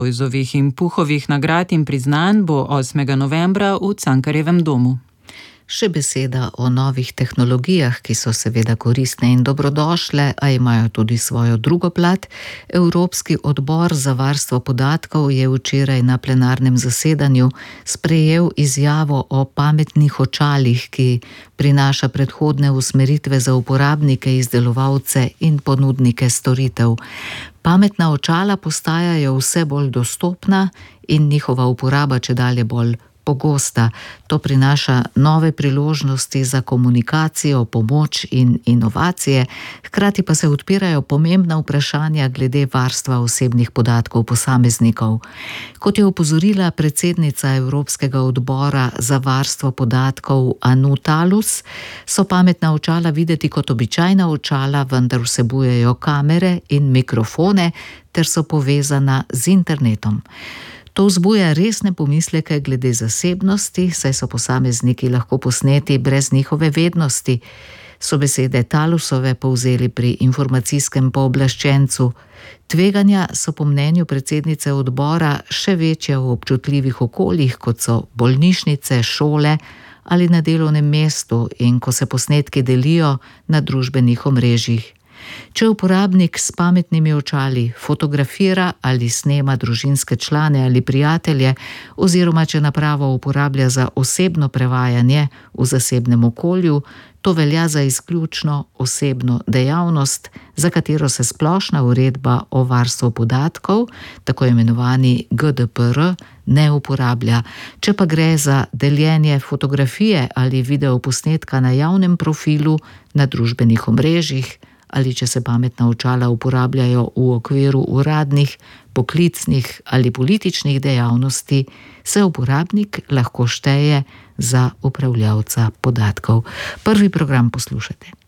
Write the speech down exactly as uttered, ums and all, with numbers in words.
Lojzovih in Puhovih nagrad in priznanj bo osmega novembra v Cankarjevem domu. Še beseda o novih tehnologijah, ki so seveda koristne in dobrodošle, a imajo tudi svojo drugo plat. Evropski odbor za varstvo podatkov je včeraj na plenarnem zasedanju sprejel izjavo o pametnih očalih, ki prinaša predhodne usmeritve za uporabnike, izdelovalce in ponudnike storitev. Pametna očala postajajo vse bolj dostopna in njihova uporaba čedalje bolj pogosta. To prinaša nove priložnosti za komunikacijo, pomoč in inovacije, hkrati pa se odpirajo pomembna vprašanja glede varstva osebnih podatkov posameznikov. Kot je opozorila predsednica Evropskega odbora za varstvo podatkov Anu Talus, so pametna očala videti kot običajna očala, vendar vsebujejo kamere in mikrofone ter so povezana z internetom. To vzbuja resne pomisleke glede zasebnosti, saj so posamezniki lahko posneti brez njihove vednosti, so besede Talusove povzeli pri informacijskem pooblaščencu. Tveganja so po mnenju predsednice odbora še večja v občutljivih okoljih, kot so bolnišnice, šole ali na delovnem mestu, in ko se posnetki delijo na družbenih omrežjih. Če uporabnik s pametnimi očali fotografira ali snema družinske člane ali prijatelje, oziroma če napravo uporablja za osebno prevajanje v zasebnem okolju, to velja za izključno osebno dejavnost, za katero se splošna uredba o varstvu podatkov, tako imenovani G D P R, ne uporablja. Če pa gre za deljenje fotografije ali videoposnetka na javnem profilu, na družbenih omrežjih, ali če se pametna očala uporabljajo v okviru uradnih, poklicnih ali političnih dejavnosti, se uporabnik lahko šteje za upravljavca podatkov. Prvi program poslušate.